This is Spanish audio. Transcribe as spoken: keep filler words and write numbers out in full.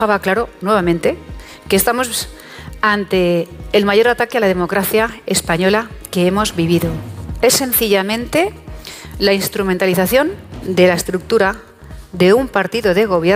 dejaba claro, nuevamente, que estamos ante el mayor ataque a la democracia española que hemos vivido. Es sencillamente la instrumentalización de la estructura de un partido de gobierno